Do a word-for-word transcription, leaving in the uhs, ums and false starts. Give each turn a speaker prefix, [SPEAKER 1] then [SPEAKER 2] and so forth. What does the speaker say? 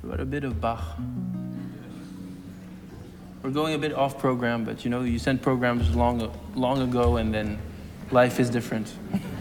[SPEAKER 1] about a bit of Bach. We're going a bit off program, but you know, you sent programs long, long ago, and then life is different.